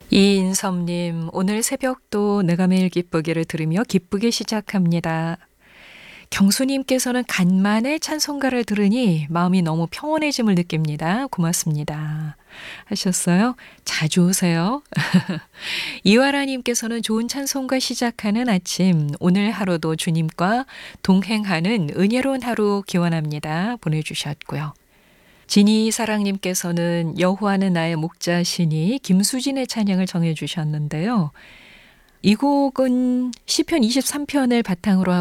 이인섭님, 오늘 새벽도 내가 매일 기쁘기를 들으며 기쁘게 시작합니다. 경수님께서는 간만에 찬송가를 들으니 마음이 너무 평온해짐을 느낍니다. 고맙습니다. 하셨어요? 자주 오세요. 이화라님께서는 좋은 찬송가 시작하는 아침, 오늘 하루도 주님과 동행하는 은혜로운 하루 기원합니다. 보내주셨고요. 지니 사랑님께서는 여호와는 나의 목자시니 김수진의 찬양을 정해 주셨는데요. 이 곡은 시편 23편을 바탕으로